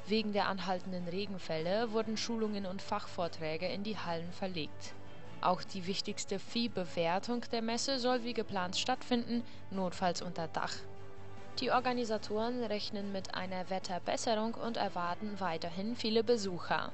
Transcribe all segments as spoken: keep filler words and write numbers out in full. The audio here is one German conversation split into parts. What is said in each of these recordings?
Wegen der anhaltenden Regenfälle wurden Schulungen und Fachvorträge in die Hallen verlegt. Auch die wichtigste Viehbewertung der Messe soll wie geplant stattfinden, notfalls unter Dach. Die Organisatoren rechnen mit einer Wetterbesserung und erwarten weiterhin viele Besucher.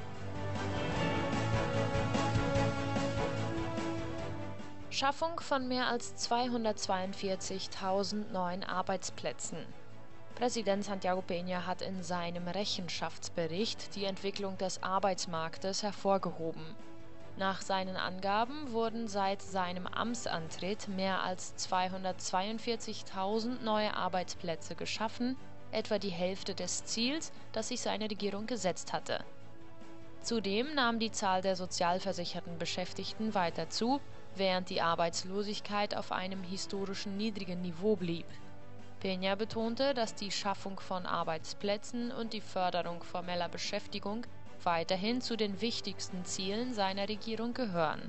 Schaffung von mehr als zweihundertzweiundvierzigtausend neuen Arbeitsplätzen. Präsident Santiago Peña hat in seinem Rechenschaftsbericht die Entwicklung des Arbeitsmarktes hervorgehoben. Nach seinen Angaben wurden seit seinem Amtsantritt mehr als zweihundertzweiundvierzigtausend neue Arbeitsplätze geschaffen, etwa die Hälfte des Ziels, das sich seine Regierung gesetzt hatte. Zudem nahm die Zahl der sozialversicherten Beschäftigten weiter zu, während die Arbeitslosigkeit auf einem historischen niedrigen Niveau blieb. Peña betonte, dass die Schaffung von Arbeitsplätzen und die Förderung formeller Beschäftigung weiterhin zu den wichtigsten Zielen seiner Regierung gehören.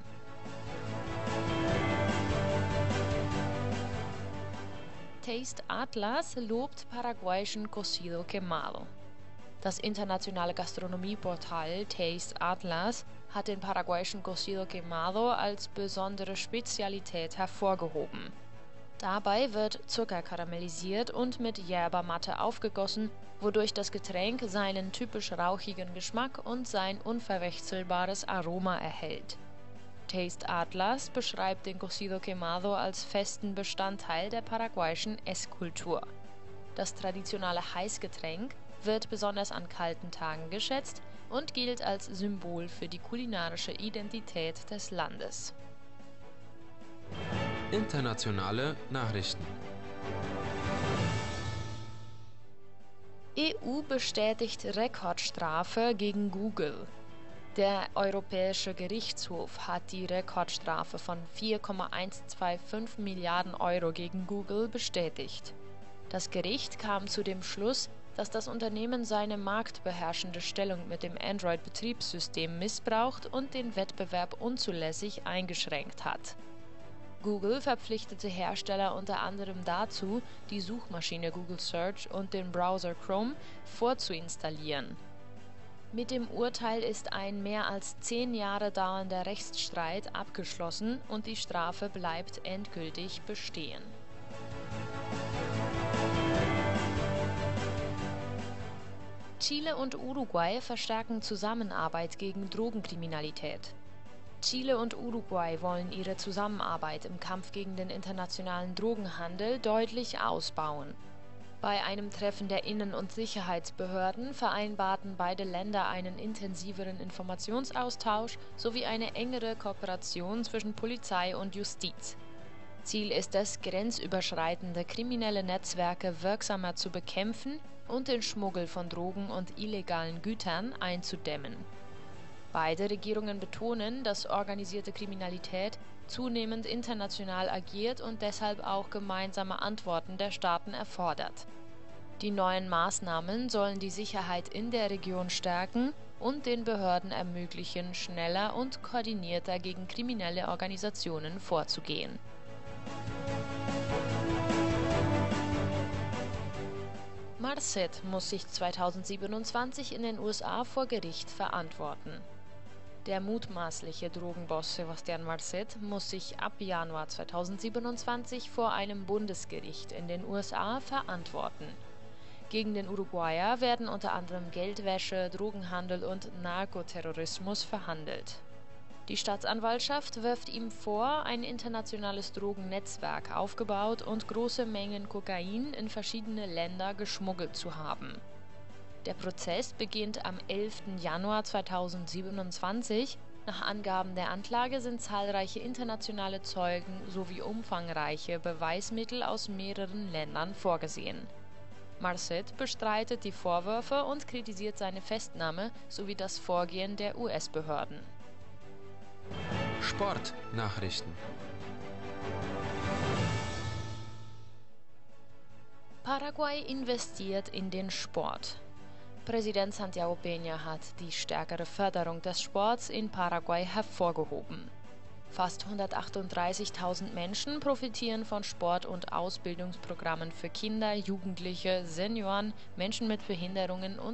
Taste Atlas lobt paraguayischen Cocido Quemado. Das internationale Gastronomieportal Taste Atlas hat den paraguayischen Cocido Quemado als besondere Spezialität hervorgehoben. Dabei wird Zucker karamellisiert und mit Yerba-Mate aufgegossen, wodurch das Getränk seinen typisch rauchigen Geschmack und sein unverwechselbares Aroma erhält. Taste Atlas beschreibt den Cocido Quemado als festen Bestandteil der paraguayischen Esskultur. Das traditionelle Heißgetränk wird besonders an kalten Tagen geschätzt und gilt als Symbol für die kulinarische Identität des Landes. Internationale Nachrichten. E U bestätigt Rekordstrafe gegen Google. Der Europäische Gerichtshof hat die Rekordstrafe von vier Komma hundertfünfundzwanzig Milliarden Euro gegen Google bestätigt. Das Gericht kam zu dem Schluss, dass das Unternehmen seine marktbeherrschende Stellung mit dem Android-Betriebssystem missbraucht und den Wettbewerb unzulässig eingeschränkt hat. Google verpflichtete Hersteller unter anderem dazu, die Suchmaschine Google Search und den Browser Chrome vorzuinstallieren. Mit dem Urteil ist ein mehr als zehn Jahre dauernder Rechtsstreit abgeschlossen und die Strafe bleibt endgültig bestehen. Chile und Uruguay verstärken Zusammenarbeit gegen Drogenkriminalität. Chile und Uruguay wollen ihre Zusammenarbeit im Kampf gegen den internationalen Drogenhandel deutlich ausbauen. Bei einem Treffen der Innen- und Sicherheitsbehörden vereinbarten beide Länder einen intensiveren Informationsaustausch sowie eine engere Kooperation zwischen Polizei und Justiz. Ziel ist es, grenzüberschreitende kriminelle Netzwerke wirksamer zu bekämpfen und den Schmuggel von Drogen und illegalen Gütern einzudämmen. Beide Regierungen betonen, dass organisierte Kriminalität zunehmend international agiert und deshalb auch gemeinsame Antworten der Staaten erfordert. Die neuen Maßnahmen sollen die Sicherheit in der Region stärken und den Behörden ermöglichen, schneller und koordinierter gegen kriminelle Organisationen vorzugehen. Marcet muss sich zweitausendsiebenundzwanzig in den U S A vor Gericht verantworten. Der mutmaßliche Drogenboss Sebastián Marcet muss sich ab Januar zweitausendsiebenundzwanzig vor einem Bundesgericht in den U S A verantworten. Gegen den Uruguayer werden unter anderem Geldwäsche, Drogenhandel und Narkoterrorismus verhandelt. Die Staatsanwaltschaft wirft ihm vor, ein internationales Drogennetzwerk aufgebaut und große Mengen Kokain in verschiedene Länder geschmuggelt zu haben. Der Prozess beginnt am elften Januar zweitausendsiebenundzwanzig. Nach Angaben der Anklage sind zahlreiche internationale Zeugen sowie umfangreiche Beweismittel aus mehreren Ländern vorgesehen. Marcet bestreitet die Vorwürfe und kritisiert seine Festnahme sowie das Vorgehen der U S-Behörden. Sportnachrichten. Paraguay investiert in den Sport. Präsident Santiago Peña hat die stärkere Förderung des Sports in Paraguay hervorgehoben. Fast hundertachtunddreißigtausend Menschen profitieren von Sport- und Ausbildungsprogrammen für Kinder, Jugendliche, Senioren, Menschen mit Behinderungen und